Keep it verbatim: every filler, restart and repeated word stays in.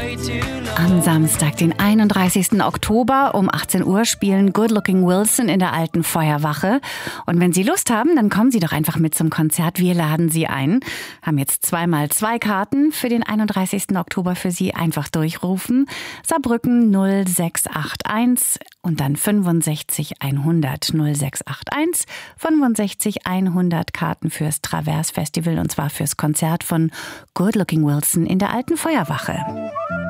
Am Samstag, den einunddreißigsten Oktober um achtzehn Uhr spielen Good Looking Wilson in der Alten Feuerwache. Und wenn Sie Lust haben, dann kommen Sie doch einfach mit zum Konzert. Wir laden Sie ein. Haben jetzt zweimal zwei Karten für den einunddreißigsten Oktober für Sie. Einfach durchrufen. Saarbrücken null sechs acht eins und dann fünfundsechzig hundert. null sechs acht eins, fünfundsechzig hundert Karten fürs Travers Festival und zwar fürs Konzert von Good Looking Wilson in der Alten Feuerwache.